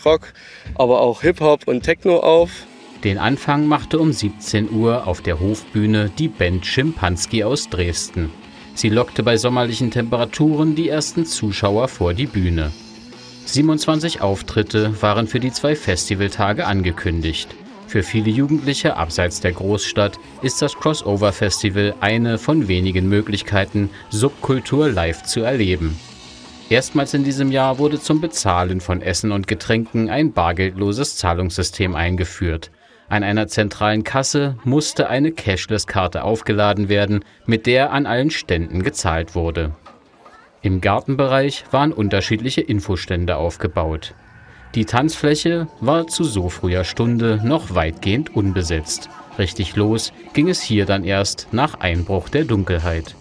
Rock, aber auch Hip-Hop und Techno auf. Den Anfang machte um 17 Uhr auf der Hofbühne die Band Schimpanski aus Dresden. Sie lockte bei sommerlichen Temperaturen die ersten Zuschauer vor die Bühne. 27 Auftritte waren für die 2 Festivaltage angekündigt. Für viele Jugendliche abseits der Großstadt ist das Crossover Festival eine von wenigen Möglichkeiten, Subkultur live zu erleben. Erstmals in diesem Jahr wurde zum Bezahlen von Essen und Getränken ein bargeldloses Zahlungssystem eingeführt. An einer zentralen Kasse musste eine Cashless-Karte aufgeladen werden, mit der an allen Ständen gezahlt wurde. Im Gartenbereich waren unterschiedliche Infostände aufgebaut. Die Tanzfläche war zu so früher Stunde noch weitgehend unbesetzt. Richtig los ging es hier dann erst nach Einbruch der Dunkelheit.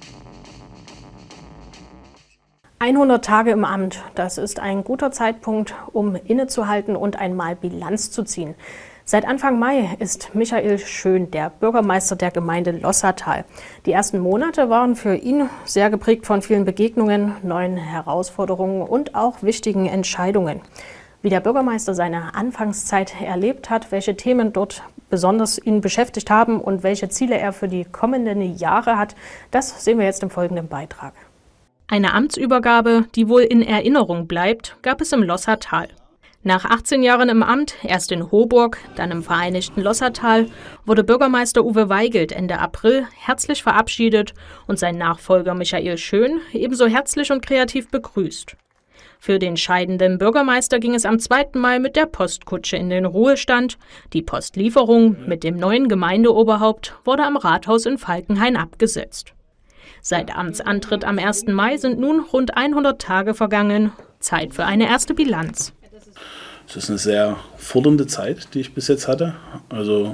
100 Tage im Amt, das ist ein guter Zeitpunkt, um innezuhalten und einmal Bilanz zu ziehen. Seit Anfang Mai ist Michael Schön der Bürgermeister der Gemeinde Lossartal. Die ersten Monate waren für ihn sehr geprägt von vielen Begegnungen, neuen Herausforderungen und auch wichtigen Entscheidungen. Wie der Bürgermeister seine Anfangszeit erlebt hat, welche Themen dort besonders ihn beschäftigt haben und welche Ziele er für die kommenden Jahre hat, das sehen wir jetzt im folgenden Beitrag. Eine Amtsübergabe, die wohl in Erinnerung bleibt, gab es im Lossartal. Nach 18 Jahren im Amt, erst in Hoburg, dann im vereinigten Lossartal, wurde Bürgermeister Uwe Weigelt Ende April herzlich verabschiedet und sein Nachfolger Michael Schön ebenso herzlich und kreativ begrüßt. Für den scheidenden Bürgermeister ging es am 2. Mai mit der Postkutsche in den Ruhestand. Die Postlieferung mit dem neuen Gemeindeoberhaupt wurde am Rathaus in Falkenhain abgesetzt. Seit Amtsantritt am 1. Mai sind nun rund 100 Tage vergangen. Zeit für eine erste Bilanz. Es ist eine sehr fordernde Zeit, die ich bis jetzt hatte. Also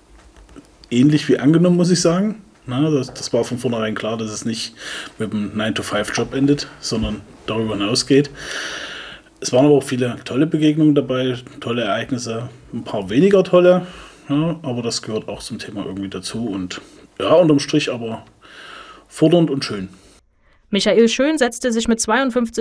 ähnlich wie angenommen, muss ich sagen. Das war von vornherein klar, dass es nicht mit einem 9-to-5-Job endet, sondern darüber hinausgeht. Es waren aber auch viele tolle Begegnungen dabei, tolle Ereignisse, ein paar weniger tolle, ja, aber das gehört auch zum Thema irgendwie dazu. Und ja, unterm Strich aber fordernd und schön. Michael Schön setzte sich mit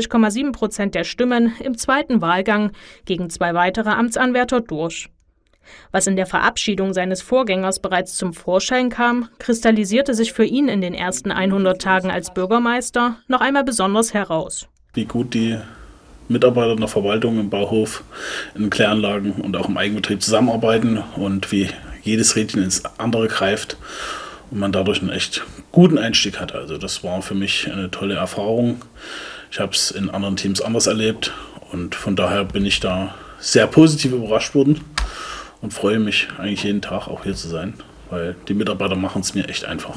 52,7% der Stimmen im zweiten Wahlgang gegen 2 weitere Amtsanwärter durch. Was in der Verabschiedung seines Vorgängers bereits zum Vorschein kam, kristallisierte sich für ihn in den ersten 100 Tagen als Bürgermeister noch einmal besonders heraus. Wie gut die Mitarbeiter in der Verwaltung, im Bauhof, in den Kläranlagen und auch im Eigenbetrieb zusammenarbeiten und wie jedes Rädchen ins andere greift und man dadurch einen echt guten Einstieg hat. Also das war für mich eine tolle Erfahrung. Ich habe es in anderen Teams anders erlebt und von daher bin ich da sehr positiv überrascht worden und freue mich eigentlich jeden Tag auch hier zu sein, weil die Mitarbeiter machen es mir echt einfach.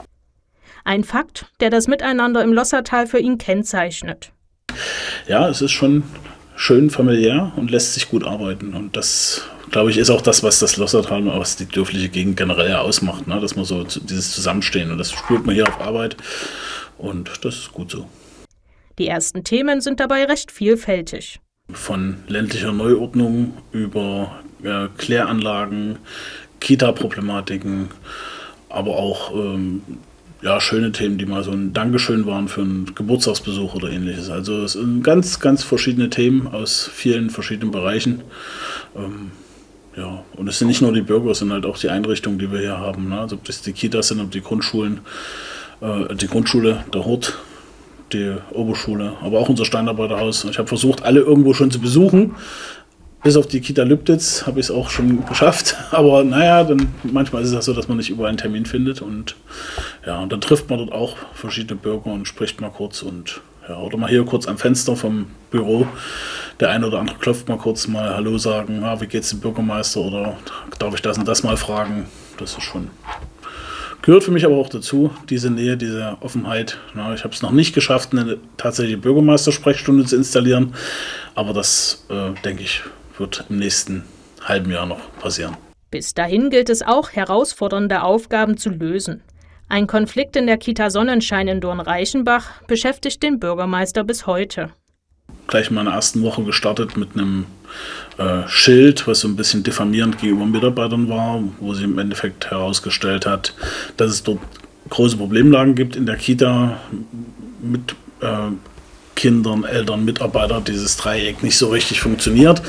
Ein Fakt, der das Miteinander im Lossartal für ihn kennzeichnet. Ja, es ist schon schön familiär und lässt sich gut arbeiten. Und das, glaube ich, ist auch das, was das Lossartal, was die dörfliche Gegend generell ausmacht, ne? Dass man so dieses Zusammenstehen, und das spürt man hier auf Arbeit und das ist gut so. Die ersten Themen sind dabei recht vielfältig. Von ländlicher Neuordnung über Kläranlagen, Kita-Problematiken, aber auch schöne Themen, die mal so ein Dankeschön waren für einen Geburtstagsbesuch oder ähnliches. Also es sind ganz, ganz verschiedene Themen aus vielen verschiedenen Bereichen. Und es sind nicht nur die Bürger, es sind halt auch die Einrichtungen, die wir hier haben. Ne? Also ob das die Kitas sind, ob die Grundschulen, die Grundschule, der Hort, die Oberschule, aber auch unser Steinarbeiterhaus. Ich habe versucht, alle irgendwo schon zu besuchen. Bis auf die Kita Lübditz habe ich es auch schon geschafft. Aber naja, dann manchmal ist es auch so, dass man nicht überall einen Termin findet. Und ja, und dann trifft man dort auch verschiedene Bürger und spricht mal kurz und ja, oder mal hier kurz am Fenster vom Büro. Der eine oder andere klopft mal kurz mal Hallo sagen, wie geht's dem Bürgermeister oder darf ich das und das mal fragen. Das ist schon. Gehört für mich aber auch dazu, diese Nähe, diese Offenheit. Na, ich habe es noch nicht geschafft, eine tatsächliche Bürgermeistersprechstunde zu installieren, aber das, denke ich, wird im nächsten halben Jahr noch passieren. Bis dahin gilt es auch, herausfordernde Aufgaben zu lösen. Ein Konflikt in der Kita Sonnenschein in Dornreichenbach beschäftigt den Bürgermeister bis heute. Gleich in meiner ersten Woche gestartet mit einem Schild, was so ein bisschen diffamierend gegenüber Mitarbeitern war, wo sie im Endeffekt herausgestellt hat, dass es dort große Problemlagen gibt in der Kita mit Kindern, Eltern, Mitarbeitern, dieses Dreieck nicht so richtig funktioniert.